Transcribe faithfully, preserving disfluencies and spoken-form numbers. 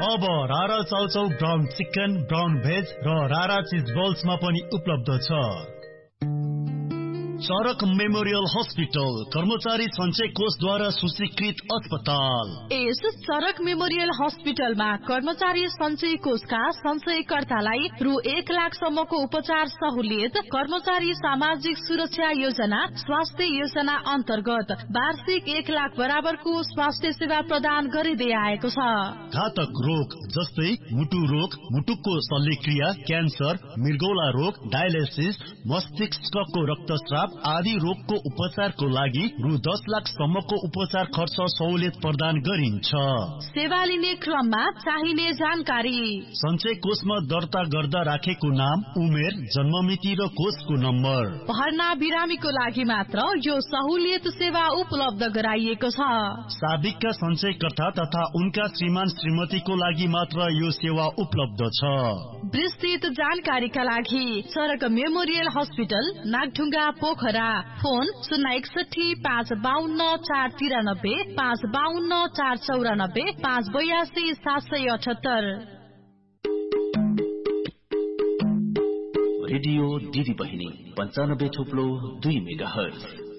अब रारा chow chow brown chicken, brown veg र रारा चीज बल्समा पनि उपलब्ध छ। चरक मेमोरियल हस्पिटल, कर्मचारी सञ्चय कोषद्वारा सूचीकृत अस्पताल। यस चरक मेमोरियल हस्पिटलमा कर्मचारी सञ्चय कोषका सञ्चयकर्तालाई रु एक लाख सम्मको उपचार सहुलियत, कर्मचारी सामाजिक सुरक्षा योजना, स्वास्थ्य योजना अन्तर्गत वार्षिक एक लाख बराबरको स्वास्थ्य सेवा प्रदान गरिँदै आएको छ। घातक रोग जस्तै मुटु रोग, मुटुको शल्यक्रिया, क्यान्सर, मृगौला रोग, डायलिसिस, मस्तिष्कको रक्तस्राव आदि रोगको उपचारको लागि रु दस लाख सम्मको उपचार खर्च सहुलियत प्रदान गरिन्छ। सेवा लिने क्रममा चाहिने जानकारी: सञ्चय कोषमा दर्ता गर्दा राखेको नाम, उमेर, जन्ममिति र कोषको नम्बर। भर्ना बिरामीको लागि मात्र यो सहुलियत सेवा उपलब्ध गराइएको छ। साबिकका सञ्चयकर्ता तथा उनका श्रीमान श्रीमतीको लागि मात्र यो सेवा उपलब्ध छ। विस्तृत जानकारीका लागि चरक memorial hospital, Nagdhunga, Pokhara. Phone शून्य एकसठी पाँच बाहन्न चार तिरानब्बे, पाँच बाहन्न चार चौरानब्बे, पाँच बयासी सात सय अठहत्तर। रेडियो दिदी बहिनी पञ्चानब्बे थुप्लो दुई मेगा हर्ज।